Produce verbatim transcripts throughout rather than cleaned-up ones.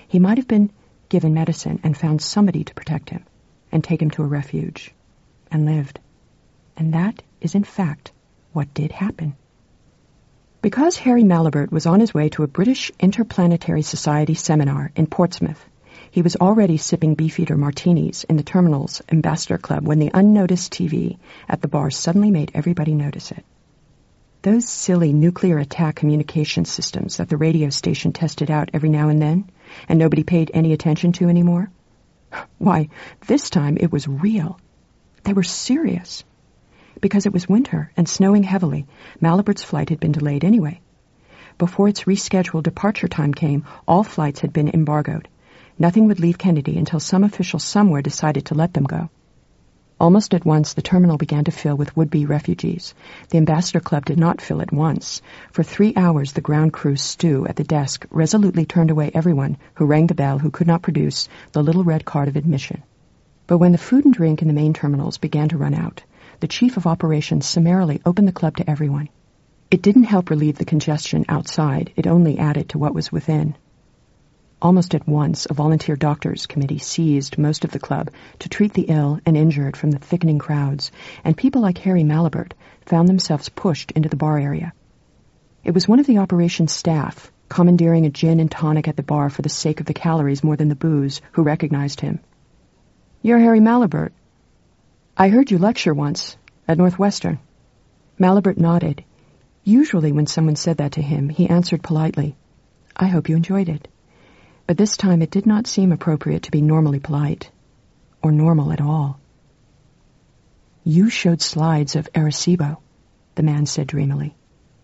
He might have been given medicine and found somebody to protect him and take him to a refuge and lived. And that is, in fact, what did happen. Because Harry Malibert was on his way to a British Interplanetary Society seminar in Portsmouth, he was already sipping Beefeater martinis in the Terminal's Ambassador Club when the unnoticed T V at the bar suddenly made everybody notice it. Those silly nuclear attack communication systems that the radio station tested out every now and then, and nobody paid any attention to anymore? Why, this time it was real. They were serious. Because it was winter and snowing heavily, Malibert's flight had been delayed anyway. Before its rescheduled departure time came, all flights had been embargoed. Nothing would leave Kennedy until some official somewhere decided to let them go. Almost at once, the terminal began to fill with would-be refugees. The Ambassador Club did not fill at once. For three hours, the ground crew stew at the desk resolutely turned away everyone who rang the bell who could not produce the little red card of admission. But when the food and drink in the main terminals began to run out, the chief of operations summarily opened the club to everyone. It didn't help relieve the congestion outside. It only added to what was within. Almost at once, a volunteer doctors' committee seized most of the club to treat the ill and injured from the thickening crowds, and people like Harry Malibert found themselves pushed into the bar area. It was one of the operations staff, commandeering a gin and tonic at the bar for the sake of the calories more than the booze, who recognized him. "You're Harry Malibert. I heard you lecture once at Northwestern." Malibert nodded. Usually when someone said that to him, he answered politely, "I hope you enjoyed it." But this time it did not seem appropriate to be normally polite, or normal at all. "You showed slides of Arecibo," the man said dreamily.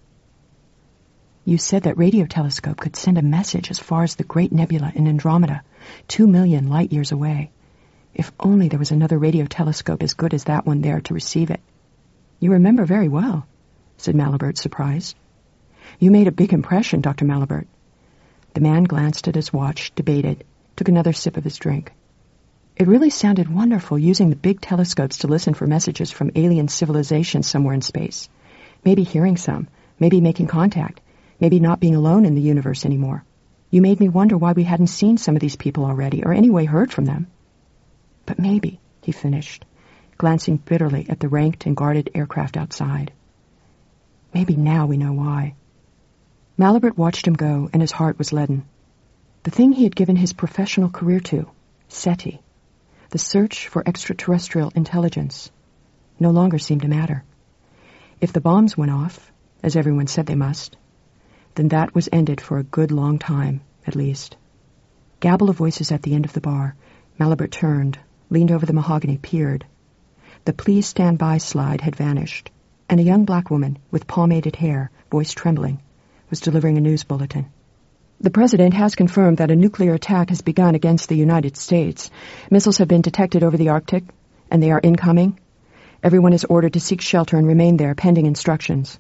"You said that radio telescope could send a message as far as the Great Nebula in Andromeda, two million light years away. If only there was another radio telescope as good as that one there to receive it." "You remember very well," said Malibert, surprised. "You made a big impression, Doctor Malibert." The man glanced at his watch, debated, took another sip of his drink. It really sounded wonderful using the big telescopes to listen for messages from alien civilization somewhere in space. Maybe hearing some, maybe making contact, maybe not being alone in the universe anymore. You made me wonder why we hadn't seen some of these people already, or anyway heard from them. But maybe, he finished, glancing bitterly at the ranked and guarded aircraft outside. Maybe now we know why. Malibert watched him go, and his heart was leaden. The thing he had given his professional career to, SETI, the search for extraterrestrial intelligence, no longer seemed to matter. If the bombs went off, as everyone said they must, then that was ended for a good long time, at least. Gabble of voices at the end of the bar. Malibert turned, leaned over the mahogany, peered. The "Please Stand By" slide had vanished, and a young black woman with pomaded hair, voice trembling, was delivering a news bulletin. "The President has confirmed that a nuclear attack has begun against the United States. Missiles have been detected over the Arctic, and they are incoming. Everyone is ordered to seek shelter and remain there, pending instructions."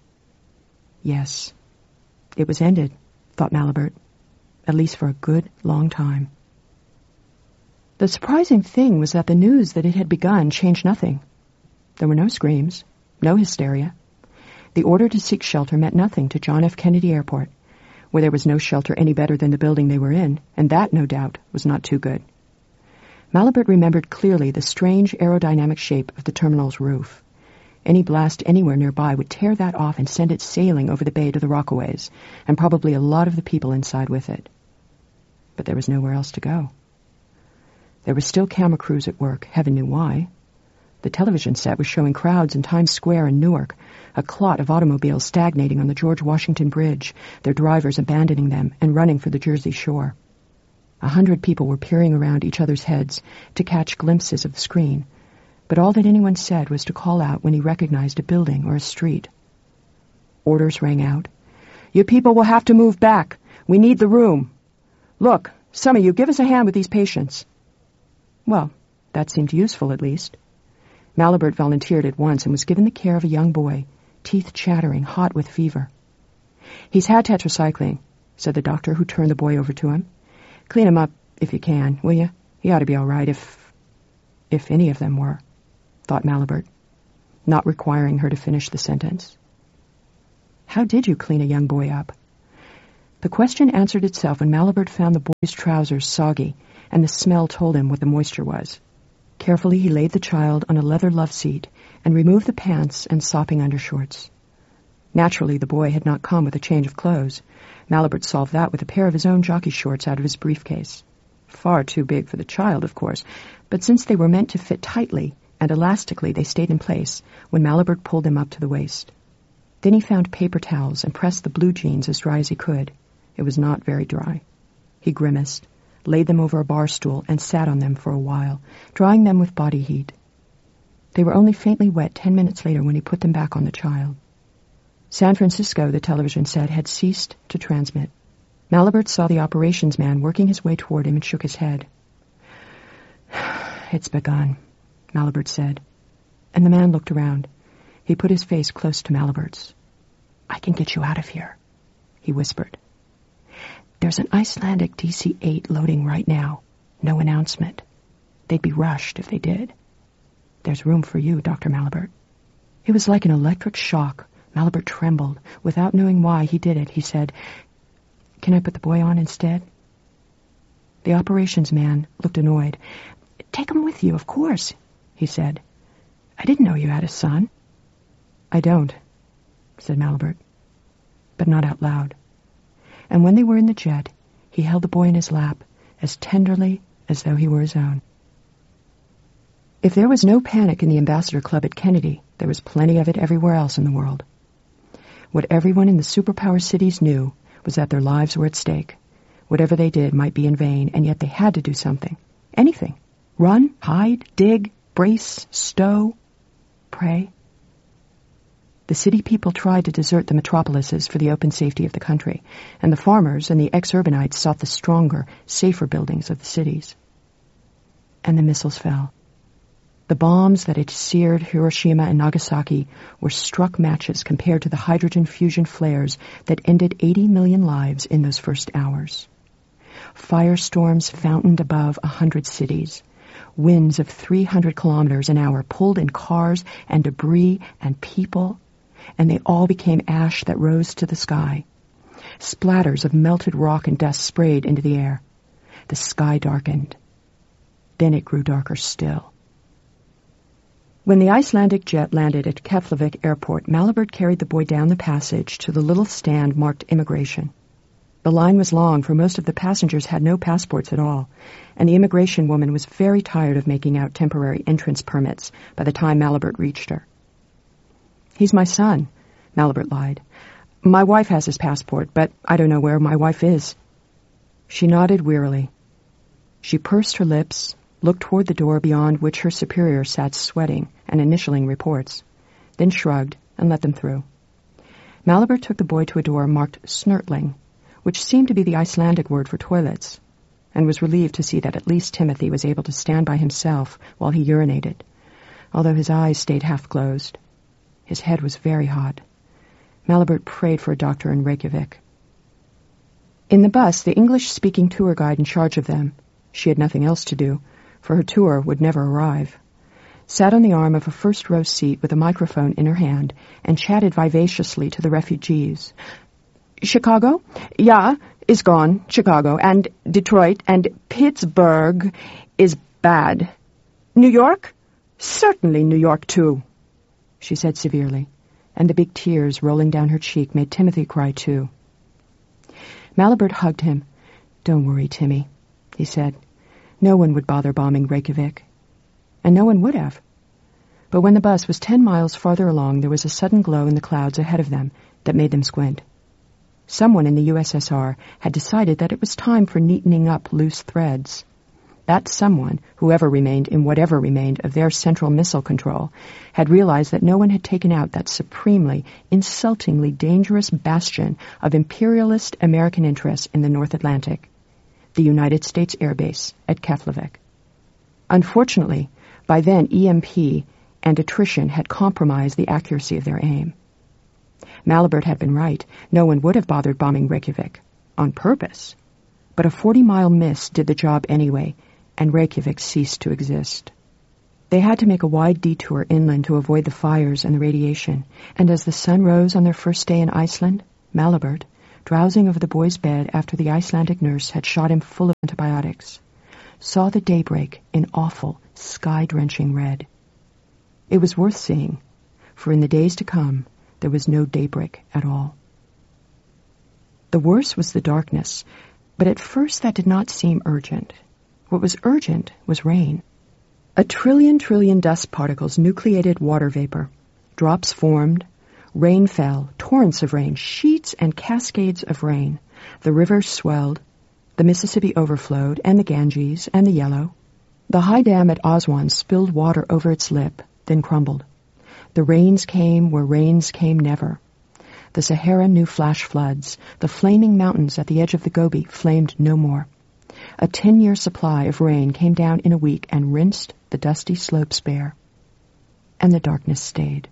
Yes, it was ended, thought Malibert, at least for a good long time. The surprising thing was that the news that it had begun changed nothing. There were no screams, no hysteria. The order to seek shelter meant nothing to John F. Kennedy Airport, where there was no shelter any better than the building they were in, and that, no doubt, was not too good. Malibert remembered clearly the strange aerodynamic shape of the terminal's roof. Any blast anywhere nearby would tear that off and send it sailing over the bay to the Rockaways, and probably a lot of the people inside with it. But there was nowhere else to go. There were still camera crews at work, heaven knew why. The television set was showing crowds in Times Square in Newark, a clot of automobiles stagnating on the George Washington Bridge, their drivers abandoning them and running for the Jersey shore. A hundred people were peering around each other's heads to catch glimpses of the screen, but all that anyone said was to call out when he recognized a building or a street. Orders rang out. "You people will have to move back. We need the room. Look, some of you, give us a hand with these patients." Well, that seemed useful at least. Malibert volunteered at once and was given the care of a young boy, teeth chattering, hot with fever. "He's had tetracycline," said the doctor, who turned the boy over to him. "Clean him up if you can, will you? He ought to be all right if... if any of them were," thought Malibert, not requiring her to finish the sentence. How did you clean a young boy up? The question answered itself when Malibert found the boy's trousers soggy, and the smell told him what the moisture was. Carefully he laid the child on a leather love seat and removed the pants and sopping undershorts. Naturally, the boy had not come with a change of clothes. Malibert solved that with a pair of his own jockey shorts out of his briefcase. Far too big for the child, of course, but since they were meant to fit tightly and elastically, they stayed in place when Malibert pulled them up to the waist. Then he found paper towels and pressed the blue jeans as dry as he could. It was not very dry. He grimaced, laid them over a bar stool, and sat on them for a while, drying them with body heat. They were only faintly wet ten minutes later when he put them back on the child. San Francisco, the television said, had ceased to transmit. Malibert saw the operations man working his way toward him and shook his head. "It's begun," Malibert said, and the man looked around. He put his face close to Malibert's. "I can get you out of here," he whispered. "There's an Icelandic D C eight loading right now. No announcement. They'd be rushed if they did. There's room for you, Doctor Malibert." It was like an electric shock. Malibert trembled. Without knowing why he did it, he said, "Can I put the boy on instead?" The operations man looked annoyed. "Take him with you, of course," he said. "I didn't know you had a son." "I don't," said Malibert, but not out loud. And when they were in the jet, he held the boy in his lap as tenderly as though he were his own. If there was no panic in the Ambassador Club at Kennedy, there was plenty of it everywhere else in the world. What everyone in the superpower cities knew was that their lives were at stake. Whatever they did might be in vain, and yet they had to do something. Anything. Run, hide, dig, brace, stow, pray. The city people tried to desert the metropolises for the open safety of the country, and the farmers and the ex-urbanites sought the stronger, safer buildings of the cities. And the missiles fell. The bombs that had seared Hiroshima and Nagasaki were struck matches compared to the hydrogen fusion flares that ended eighty million lives in those first hours. Firestorms fountained above a hundred cities. Winds of three hundred kilometers an hour pulled in cars and debris and people, and they all became ash that rose to the sky. Splatters of melted rock and dust sprayed into the air. The sky darkened. Then it grew darker still. When the Icelandic jet landed at Keflavik Airport, Malibert carried the boy down the passage to the little stand marked immigration. The line was long, for most of the passengers had no passports at all, and the immigration woman was very tired of making out temporary entrance permits by the time Malibert reached her. "He's my son," Malibert lied. "My wife has his passport, but I don't know where my wife is." She nodded wearily. She pursed her lips, looked toward the door beyond which her superior sat sweating and initialing reports, then shrugged and let them through. Malibert took the boy to a door marked Snurtling, which seemed to be the Icelandic word for toilets, and was relieved to see that at least Timothy was able to stand by himself while he urinated, although his eyes stayed half-closed. His head was very hot. Malibert prayed for a doctor in Reykjavik. In the bus, the English-speaking tour guide in charge of them, she had nothing else to do, for her tour would never arrive, sat on the arm of a first-row seat with a microphone in her hand and chatted vivaciously to the refugees. "Chicago? Yeah, is gone, Chicago. And Detroit and Pittsburgh is bad. New York? Certainly New York, too," she said severely, and the big tears rolling down her cheek made Timothy cry, too. Malibert hugged him. "Don't worry, Timmy," he said. No one would bother bombing Reykjavik. And no one would have. But when the bus was ten miles farther along, there was a sudden glow in the clouds ahead of them that made them squint. Someone in the U S S R had decided that it was time for neatening up loose threads. That someone, whoever remained in whatever remained of their central missile control, had realized that no one had taken out that supremely, insultingly dangerous bastion of imperialist American interests in the North Atlantic, the United States Air Base at Keflavik. Unfortunately, by then E M P and attrition had compromised the accuracy of their aim. Malibert had been right. No one would have bothered bombing Reykjavik, on purpose. But a forty-mile miss did the job anyway, and Reykjavik ceased to exist. They had to make a wide detour inland to avoid the fires and the radiation, and as the sun rose on their first day in Iceland, Malibert, drowsing over the boy's bed after the Icelandic nurse had shot him full of antibiotics, saw the daybreak in awful, sky-drenching red. It was worth seeing, for in the days to come there was no daybreak at all. The worst was the darkness, but at first that did not seem urgent. What was urgent was rain. A trillion trillion dust particles nucleated water vapor. Drops formed. Rain fell, torrents of rain, sheets and cascades of rain. The rivers swelled. The Mississippi overflowed, and the Ganges, and the Yellow. The high dam at Aswan spilled water over its lip, then crumbled. The rains came where rains came never. The Sahara knew flash floods. The flaming mountains at the edge of the Gobi flamed no more. A ten-year supply of rain came down in a week and rinsed the dusty slopes bare. And the darkness stayed.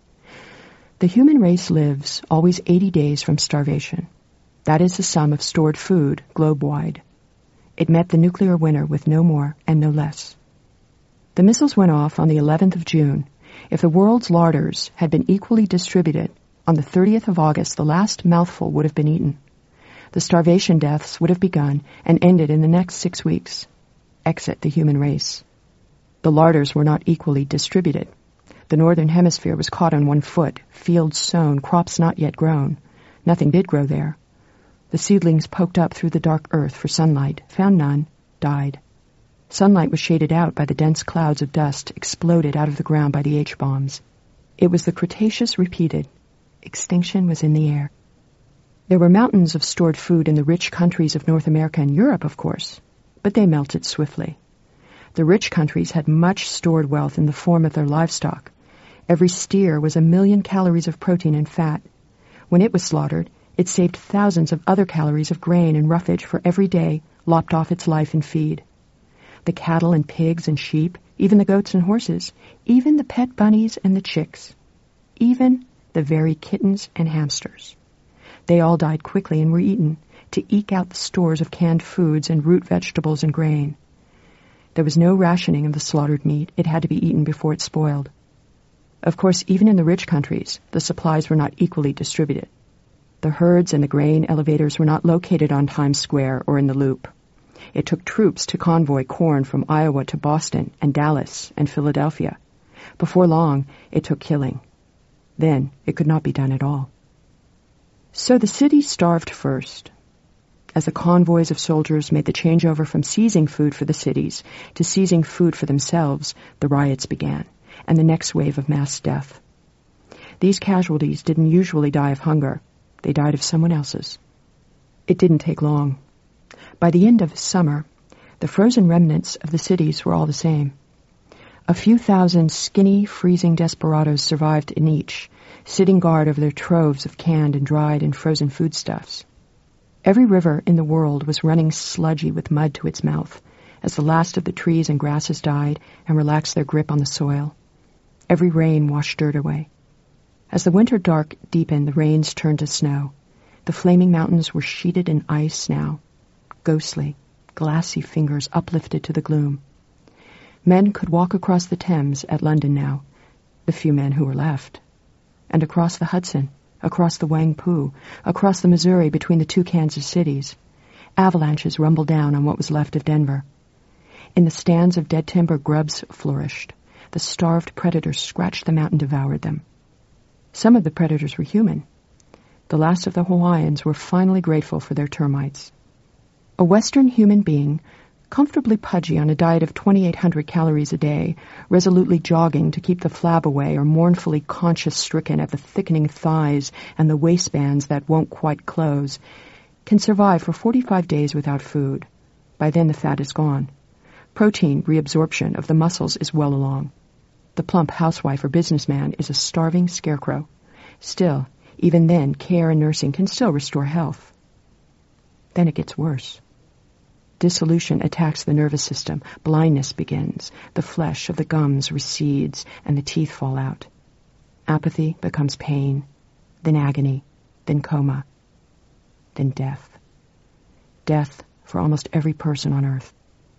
The human race lives always eighty days from starvation. That is the sum of stored food globe-wide. It met the nuclear winter with no more and no less. The missiles went off on the eleventh of June. If the world's larders had been equally distributed, on the thirtieth of August the last mouthful would have been eaten. The starvation deaths would have begun and ended in the next six weeks. Exit the human race. The larders were not equally distributed. The northern hemisphere was caught on one foot, fields sown, crops not yet grown. Nothing did grow there. The seedlings poked up through the dark earth for sunlight, found none, died. Sunlight was shaded out by the dense clouds of dust exploded out of the ground by the H-bombs. It was the Cretaceous repeated. Extinction was in the air. There were mountains of stored food in the rich countries of North America and Europe, of course, but they melted swiftly. The rich countries had much stored wealth in the form of their livestock. Every steer was a million calories of protein and fat. When it was slaughtered, it saved thousands of other calories of grain and roughage for every day lopped off its life and feed. The cattle and pigs and sheep, even the goats and horses, even the pet bunnies and the chicks, even the very kittens and hamsters. They all died quickly and were eaten to eke out the stores of canned foods and root vegetables and grain. There was no rationing of the slaughtered meat. It had to be eaten before it spoiled. Of course, even in the rich countries, the supplies were not equally distributed. The herds and the grain elevators were not located on Times Square or in the Loop. It took troops to convoy corn from Iowa to Boston and Dallas and Philadelphia. Before long, it took killing. Then it could not be done at all. So the cities starved first. As the convoys of soldiers made the changeover from seizing food for the cities to seizing food for themselves, the riots began, and the next wave of mass death. These casualties didn't usually die of hunger. They died of someone else's. It didn't take long. By the end of summer, the frozen remnants of the cities were all the same. A few thousand skinny, freezing desperados survived in each, sitting guard over their troves of canned and dried and frozen foodstuffs. Every river in the world was running sludgy with mud to its mouth as the last of the trees and grasses died and relaxed their grip on the soil. Every rain washed dirt away. As the winter dark deepened, the rains turned to snow. The flaming mountains were sheeted in ice now, ghostly, glassy fingers uplifted to the gloom. Men could walk across the Thames at London now, the few men who were left, and across the Hudson, across the Wangpu, across the Missouri between the two Kansas cities. Avalanches rumbled down on what was left of Denver. In the stands of dead timber, grubs flourished. The starved predators scratched them out and devoured them. Some of the predators were human. The last of the Hawaiians were finally grateful for their termites. A Western human being, comfortably pudgy on a diet of twenty-eight hundred calories a day, resolutely jogging to keep the flab away or mournfully conscience-stricken at the thickening thighs and the waistbands that won't quite close, can survive for forty-five days without food. By then the fat is gone. Protein reabsorption of the muscles is well along. The plump housewife or businessman is a starving scarecrow. Still, even then, care and nursing can still restore health. Then it gets worse. Dissolution attacks the nervous system. Blindness begins. The flesh of the gums recedes and the teeth fall out. Apathy becomes pain, then agony, then coma, then death. Death for almost every person on earth.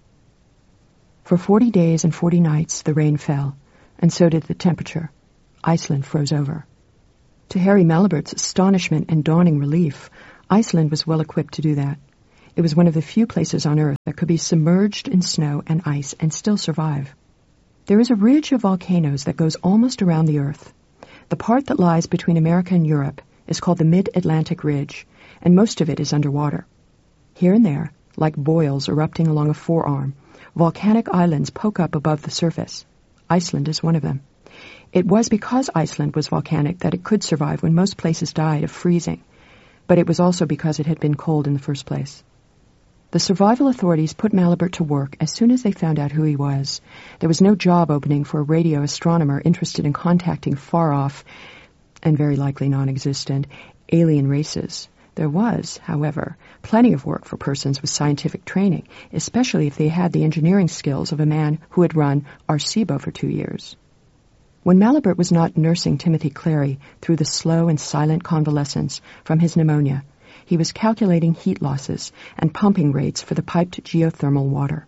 For forty days and forty nights the rain fell, and so did the temperature. Iceland froze over. To Harry Malibert's astonishment and dawning relief, Iceland was well equipped to do that. It was one of the few places on Earth that could be submerged in snow and ice and still survive. There is a ridge of volcanoes that goes almost around the Earth. The part that lies between America and Europe is called the Mid-Atlantic Ridge, and most of it is underwater. Here and there, like boils erupting along a forearm, volcanic islands poke up above the surface. Iceland is one of them. It was because Iceland was volcanic that it could survive when most places died of freezing, but it was also because it had been cold in the first place. The survival authorities put Malibert to work as soon as they found out who he was. There was no job opening for a radio astronomer interested in contacting far-off, and very likely non-existent, alien races. There was, however, plenty of work for persons with scientific training, especially if they had the engineering skills of a man who had run Arecibo for two years. When Malibert was not nursing Timothy Clary through the slow and silent convalescence from his pneumonia, he was calculating heat losses and pumping rates for the piped geothermal water.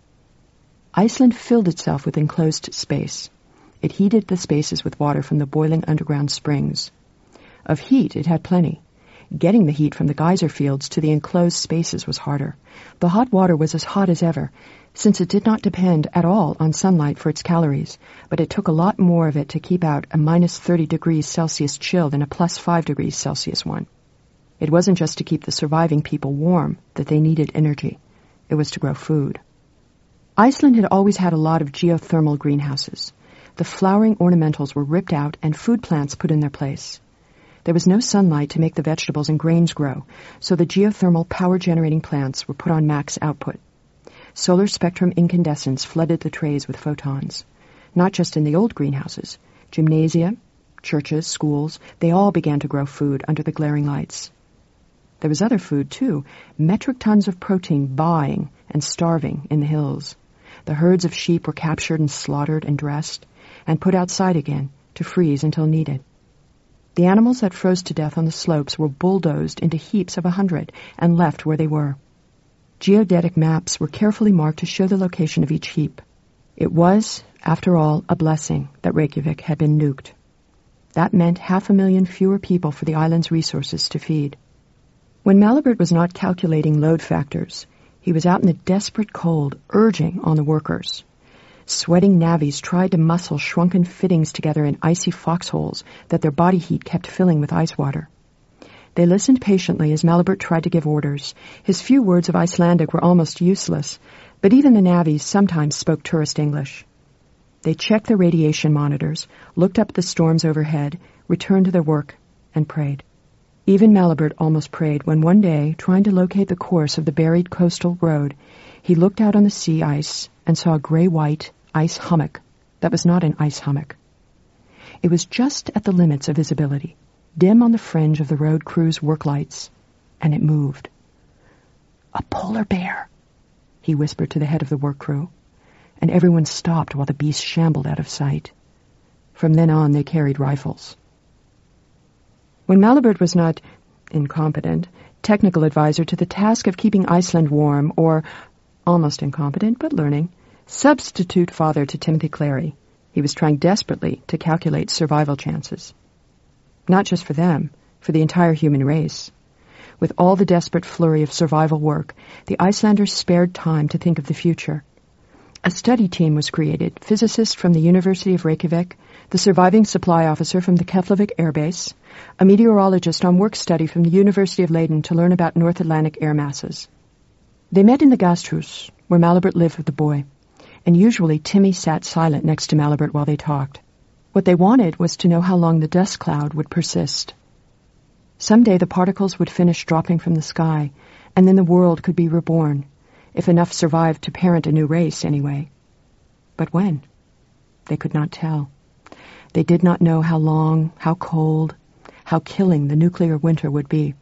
Iceland filled itself with enclosed space. It heated the spaces with water from the boiling underground springs. Of heat it had plenty. Getting the heat from the geyser fields to the enclosed spaces was harder. The hot water was as hot as ever, since it did not depend at all on sunlight for its calories, but it took a lot more of it to keep out a minus thirty degrees Celsius chill than a plus five degrees Celsius one. It wasn't just to keep the surviving people warm that they needed energy. It was to grow food. Iceland had always had a lot of geothermal greenhouses. The flowering ornamentals were ripped out and food plants put in their place. There was no sunlight to make the vegetables and grains grow, so the geothermal power-generating plants were put on max output. Solar spectrum incandescence flooded the trays with photons. Not just in the old greenhouses. Gymnasia, churches, schools, they all began to grow food under the glaring lights. There was other food, too, metric tons of protein buying and starving in the hills. The herds of sheep were captured and slaughtered and dressed, and put outside again to freeze until needed. The animals that froze to death on the slopes were bulldozed into heaps of a hundred and left where they were. Geodetic maps were carefully marked to show the location of each heap. It was, after all, a blessing that Reykjavik had been nuked. That meant half a million fewer people for the island's resources to feed. When Malibert was not calculating load factors, he was out in the desperate cold, urging on the workers. Sweating navvies tried to muscle shrunken fittings together in icy foxholes that their body heat kept filling with ice water. They listened patiently as Malibert tried to give orders. His few words of Icelandic were almost useless, but even the navvies sometimes spoke tourist English. They checked their radiation monitors, looked up at the storms overhead, returned to their work, and prayed. Even Malibert almost prayed when one day, trying to locate the course of the buried coastal road, he looked out on the sea ice and saw a gray-white ice hummock that was not an ice hummock. It was just at the limits of visibility, dim on the fringe of the road crew's work lights, and it moved. "A polar bear," he whispered to the head of the work crew, and everyone stopped while the beast shambled out of sight. From then on, they carried rifles. When Malibert was not incompetent, technical advisor to the task of keeping Iceland warm, or almost incompetent but learning, substitute father to Timothy Clary, he was trying desperately to calculate survival chances. Not just for them, for the entire human race. With all the desperate flurry of survival work, the Icelanders spared time to think of the future. A study team was created, physicists from the University of Reykjavik, the surviving supply officer from the Keflavik Air Base, a meteorologist on work study from the University of Leiden to learn about North Atlantic air masses. They met in the Gasthus, where Malibert lived with the boy, and usually Timmy sat silent next to Malibert while they talked. What they wanted was to know how long the dust cloud would persist. Someday the particles would finish dropping from the sky, and then the world could be reborn, if enough survived to parent a new race anyway. But when? They could not tell. They did not know how long, how cold, how killing the nuclear winter would be.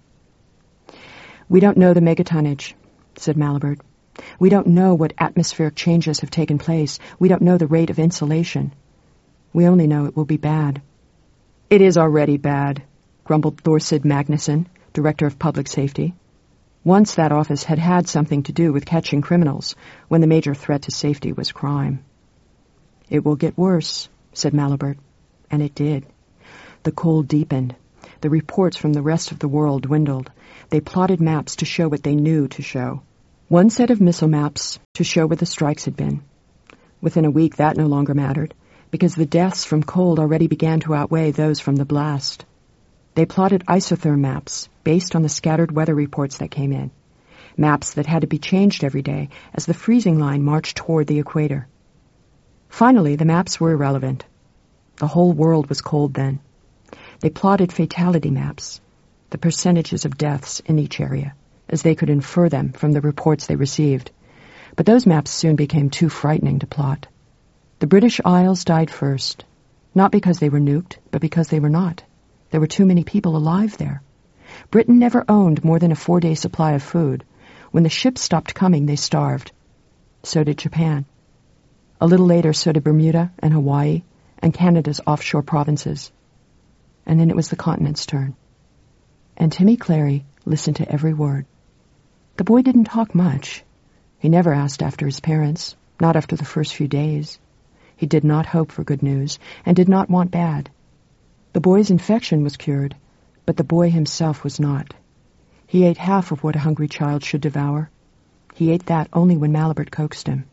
"We don't know the megatonnage," said Malibert. "We don't know what atmospheric changes have taken place. We don't know the rate of insulation. We only know it will be bad." "It is already bad," grumbled Thorsid Magnusson, Director of Public Safety. Once that office had had something to do with catching criminals, when the major threat to safety was crime. "It will get worse," said Malibert, and it did. The cold deepened. The reports from the rest of the world dwindled. They plotted maps to show what they knew to show. One set of missile maps to show where the strikes had been. Within a week, that no longer mattered, because the deaths from cold already began to outweigh those from the blast. They plotted isotherm maps based on the scattered weather reports that came in, maps that had to be changed every day as the freezing line marched toward the equator. Finally, the maps were irrelevant. The whole world was cold then. They plotted fatality maps, the percentages of deaths in each area, as they could infer them from the reports they received. But those maps soon became too frightening to plot. The British Isles died first, not because they were nuked, but because they were not. There were too many people alive there. Britain never owned more than a four-day supply of food. When the ships stopped coming, they starved. So did Japan. A little later, so did Bermuda and Hawaii and Canada's offshore provinces. And then it was the continent's turn. And Timmy Clary listened to every word. The boy didn't talk much. He never asked after his parents, not after the first few days. He did not hope for good news and did not want bad. The boy's infection was cured, but the boy himself was not. He ate half of what a hungry child should devour. He ate that only when Malibert coaxed him.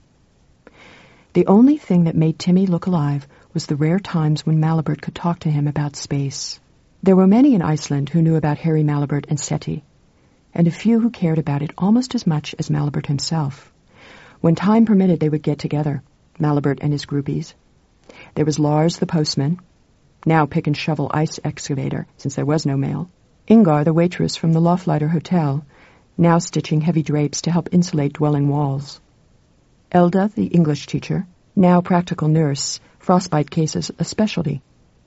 The only thing that made Timmy look alive was the rare times when Malibert could talk to him about space. There were many in Iceland who knew about Harry Malibert and SETI, and a few who cared about it almost as much as Malibert himself. When time permitted, they would get together, Malibert and his groupies. There was Lars the postman, now pick-and-shovel ice excavator, since there was no mail. Ingar, the waitress from the Loflighter Hotel, now stitching heavy drapes to help insulate dwelling walls. Elda, the English teacher, now practical nurse, frostbite cases a specialty.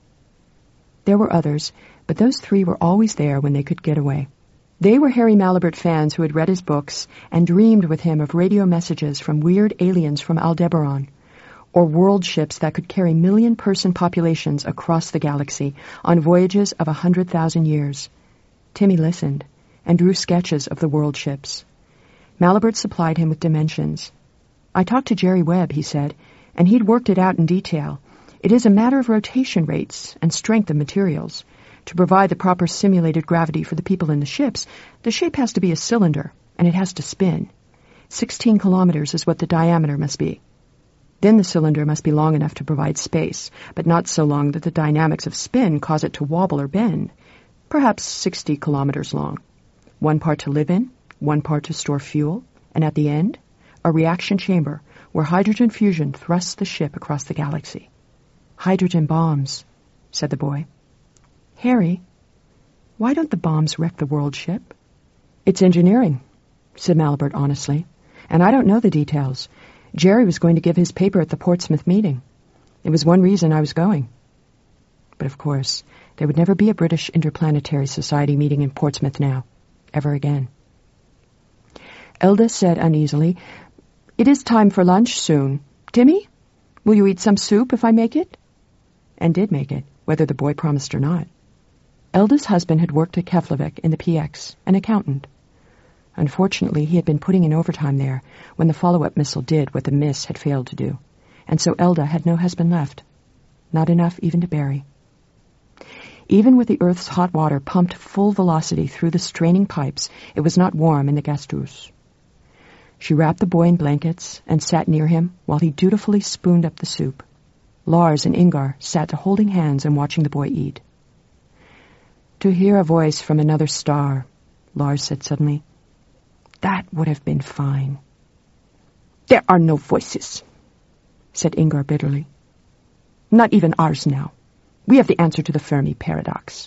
There were others, but those three were always there when they could get away. They were Harry Malibert fans who had read his books and dreamed with him of radio messages from weird aliens from Aldebaran, or world ships that could carry million-person populations across the galaxy on voyages of a hundred thousand years. Timmy listened and drew sketches of the world ships. Malibert supplied him with dimensions. I talked to Jerry Webb, he said, and he'd worked it out in detail. It is a matter of rotation rates and strength of materials. To provide the proper simulated gravity for the people in the ships, the shape has to be a cylinder, and it has to spin. Sixteen kilometers is what the diameter must be. Then the cylinder must be long enough to provide space, but not so long that the dynamics of spin cause it to wobble or bend. Perhaps sixty kilometers long. One part to live in, one part to store fuel, and at the end, a reaction chamber where hydrogen fusion thrusts the ship across the galaxy. Hydrogen bombs, said the boy. Harry, why don't the bombs wreck the world ship? It's engineering, said Malibert honestly, and I don't know the details. Jerry was going to give his paper at the Portsmouth meeting. It was one reason I was going. But of course, there would never be a British Interplanetary Society meeting in Portsmouth now, ever again. Elda said uneasily, It is time for lunch soon. Timmy, will you eat some soup if I make it? And did make it, whether the boy promised or not. Elda's husband had worked at Keflavik in the P X, an accountant. Unfortunately, he had been putting in overtime there when the follow-up missile did what the miss had failed to do, and so Elda had no husband left, not enough even to bury. Even with the Earth's hot water pumped full velocity through the straining pipes, it was not warm in the Gastrus. She wrapped the boy in blankets and sat near him while he dutifully spooned up the soup. Lars and Ingar sat holding hands and watching the boy eat. To hear a voice from another star, Lars said suddenly. That would have been fine. There are no voices, said Ingar bitterly. Not even ours now. We have the answer to the Fermi paradox.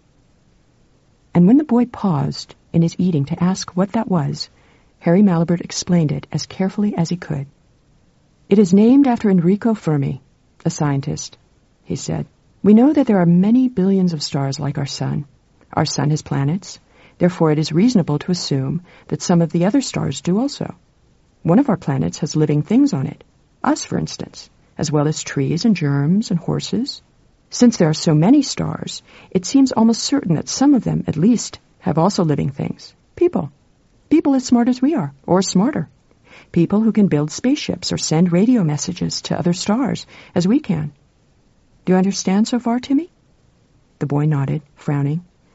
And when the boy paused in his eating to ask what that was, Harry Malibert explained it as carefully as he could. It is named after Enrico Fermi, a scientist, he said. We know that there are many billions of stars like our sun. Our sun has planets. Therefore, it is reasonable to assume that some of the other stars do also. One of our planets has living things on it, us, for instance, as well as trees and germs and horses. Since there are so many stars, it seems almost certain that some of them, at least, have also living things. People. People as smart as we are, or smarter. People who can build spaceships or send radio messages to other stars, as we can. Do you understand so far, Timmy? The boy nodded, frowning.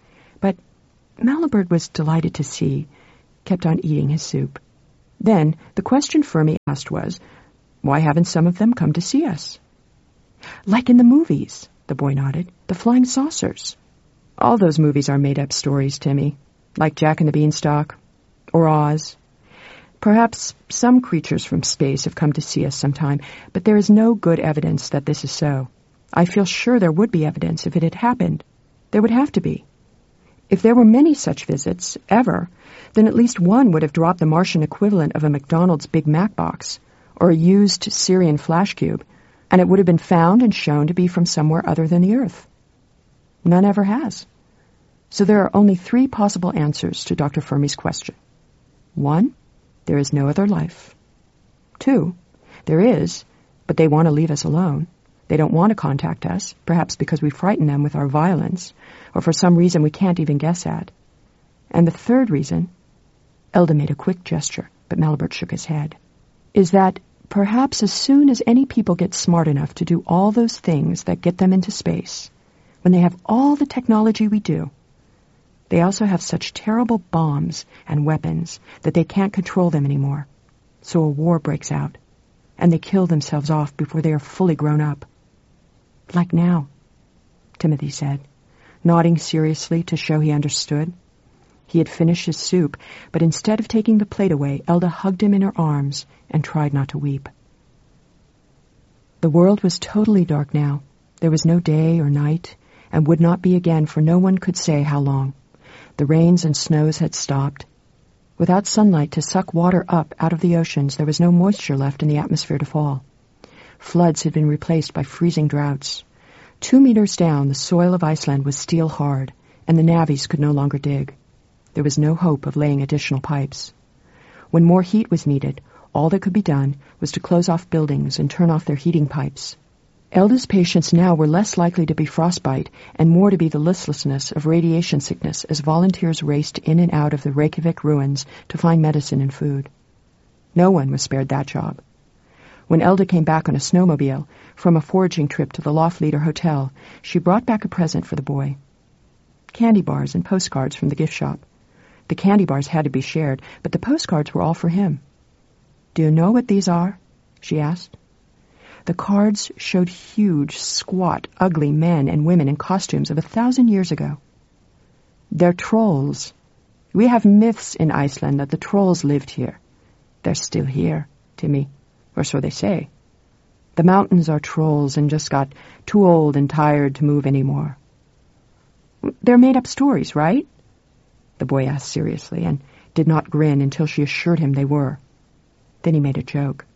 But Malibert was delighted to see, kept on eating his soup. Then the question Fermi asked was, why haven't some of them come to see us? Like in the movies, the boy nodded, the flying saucers. All those movies are made-up stories, Timmy, like Jack and the Beanstalk, or Oz. Perhaps some creatures from space have come to see us sometime, but there is no good evidence that this is so. I feel sure there would be evidence if it had happened. There would have to be. If there were many such visits, ever, then at least one would have dropped the Martian equivalent of a McDonald's Big Mac box, or a used Syrian flash cube, and it would have been found and shown to be from somewhere other than the Earth. None ever has. So there are only three possible answers to Doctor Fermi's question. One, there is no other life. Two, there is, but they want to leave us alone. They don't want to contact us, perhaps because we frighten them with our violence, or for some reason we can't even guess at. And the third reason, Elda made a quick gesture, but Malibert shook his head, is that perhaps as soon as any people get smart enough to do all those things that get them into space, when they have all the technology we do, they also have such terrible bombs and weapons that they can't control them anymore. So a war breaks out, and they kill themselves off before they are fully grown up. Like now, Timothy said, nodding seriously to show he understood. He had finished his soup, but instead of taking the plate away, Elda hugged him in her arms and tried not to weep. The world was totally dark now. There was no day or night, and would not be again for no one could say how long. The rains and snows had stopped. Without sunlight to suck water up out of the oceans, there was no moisture left in the atmosphere to fall. Floods had been replaced by freezing droughts. Two meters down, the soil of Iceland was steel hard, and the navvies could no longer dig. There was no hope of laying additional pipes. When more heat was needed, all that could be done was to close off buildings and turn off their heating pipes. Elda's patients now were less likely to be frostbite and more to be the listlessness of radiation sickness as volunteers raced in and out of the Reykjavik ruins to find medicine and food. No one was spared that job. When Elda came back on a snowmobile from a foraging trip to the Lofleader Hotel, she brought back a present for the boy. Candy bars and postcards from the gift shop. The candy bars had to be shared, but the postcards were all for him. "Do you know what these are?" she asked. The cards showed huge, squat, ugly men and women in costumes of a thousand years ago. "They're trolls. We have myths in Iceland that the trolls lived here. They're still here, Timmy, or so they say. The mountains are trolls and just got too old and tired to move anymore." "They're made-up stories, right?" the boy asked seriously, and did not grin until she assured him they were. Then he made a joke.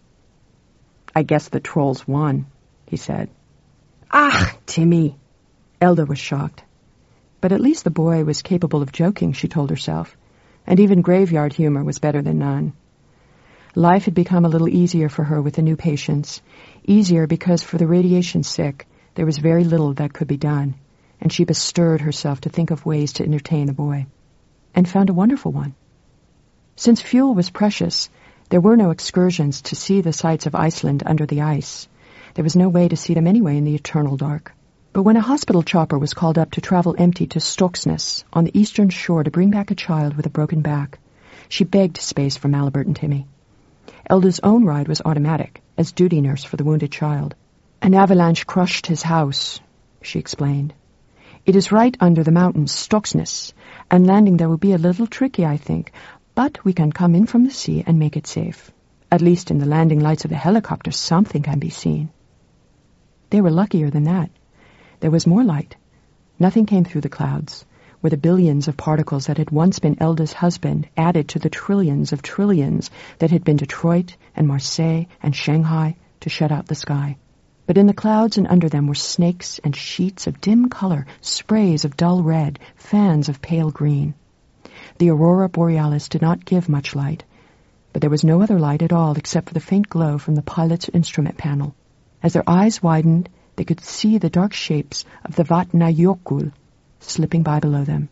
"I guess the trolls won," he said. "Ah, Timmy!" Elda was shocked. But at least the boy was capable of joking, she told herself, and even graveyard humor was better than none. Life had become a little easier for her with the new patients, easier because for the radiation sick there was very little that could be done, and she bestirred herself to think of ways to entertain the boy, and found a wonderful one. Since fuel was precious, there were no excursions to see the sights of Iceland under the ice. There was no way to see them anyway in the eternal dark. But when a hospital chopper was called up to travel empty to Stoksnes on the eastern shore to bring back a child with a broken back, she begged space for Malibert and Timmy. Elda's own ride was automatic, as duty nurse for the wounded child. "An avalanche crushed his house," she explained. "It is right under the mountains, Stoksnes, and landing there will be a little tricky, I think, but we can come in from the sea and make it safe. At least in the landing lights of the helicopter something can be seen." They were luckier than that. There was more light. Nothing came through the clouds, where the billions of particles that had once been Elda's husband added to the trillions of trillions that had been Detroit and Marseille and Shanghai to shut out the sky. But in the clouds and under them were snakes and sheets of dim color, sprays of dull red, fans of pale green. The aurora borealis did not give much light, but there was no other light at all except for the faint glow from the pilot's instrument panel. As their eyes widened, they could see the dark shapes of the Vatnajökull slipping by below them.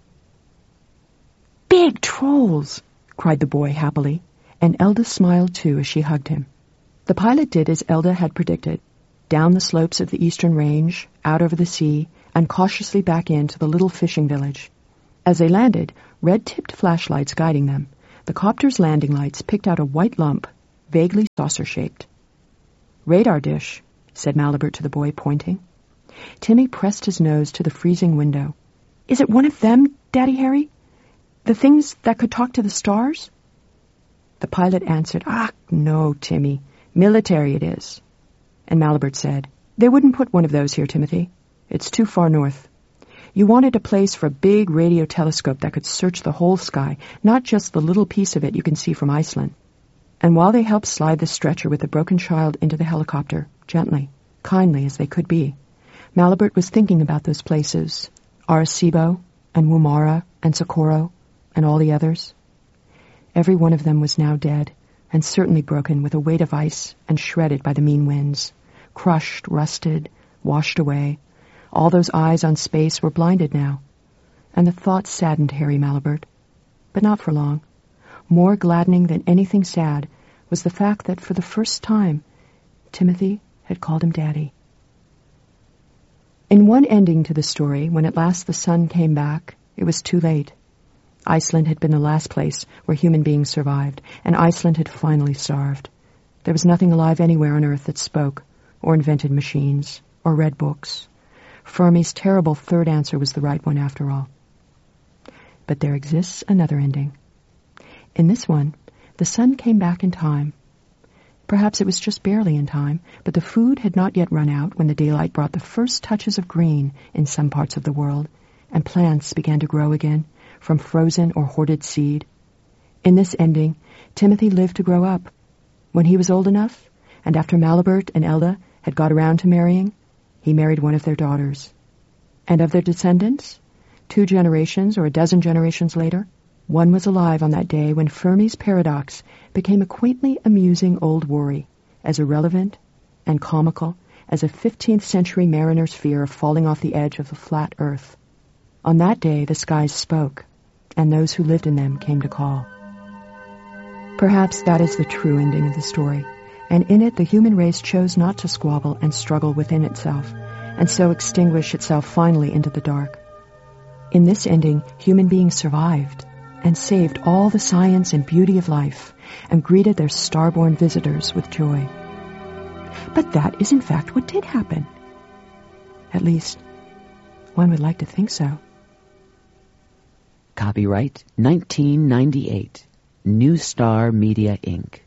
"Big trolls!" cried the boy happily, and Elda smiled too as she hugged him. The pilot did as Elda had predicted, down the slopes of the eastern range, out over the sea, and cautiously back into the little fishing village. As they landed, red-tipped flashlights guiding them, the copter's landing lights picked out a white lump, vaguely saucer-shaped. "Radar dish," said Malibert to the boy, pointing. Timmy pressed his nose to the freezing window. "Is it one of them, Daddy Harry? The things that could talk to the stars?" The pilot answered, "Ah, no, Timmy. Military it is." And Malibert said, "They wouldn't put one of those here, Timothy. It's too far north. You wanted a place for a big radio telescope that could search the whole sky, not just the little piece of it you can see from Iceland." And while they helped slide the stretcher with the broken child into the helicopter, gently, kindly as they could be, Malibert was thinking about those places, Arecibo and Woomera and Socorro and all the others. Every one of them was now dead, and certainly broken with a weight of ice and shredded by the mean winds, crushed, rusted, washed away. All those eyes on space were blinded now, and the thought saddened Harry Malibert, but not for long. More gladdening than anything sad was the fact that for the first time Timothy had called him Daddy. In one ending to the story, when at last the sun came back, it was too late. Iceland had been the last place where human beings survived, and Iceland had finally starved. There was nothing alive anywhere on Earth that spoke, or invented machines, or read books. Fermi's terrible third answer was the right one after all. But there exists another ending. In this one, the sun came back in time. Perhaps it was just barely in time, but the food had not yet run out when the daylight brought the first touches of green in some parts of the world, and plants began to grow again from frozen or hoarded seed. In this ending, Timothy lived to grow up. When he was old enough, and after Malibert and Elda had got around to marrying, he married one of their daughters. And of their descendants, two generations or a dozen generations later, one was alive on that day when Fermi's paradox became a quaintly amusing old worry, as irrelevant and comical as a fifteenth century mariner's fear of falling off the edge of the flat earth. On that day the skies spoke, and those who lived in them came to call. Perhaps that is the true ending of the story, and in it the human race chose not to squabble and struggle within itself, and so extinguish itself finally into the dark. In this ending, human beings survived, and saved all the science and beauty of life, and greeted their starborn visitors with joy. But that is in fact what did happen. At least, one would like to think so. Copyright nineteen ninety-eight. New Star Media, Incorporated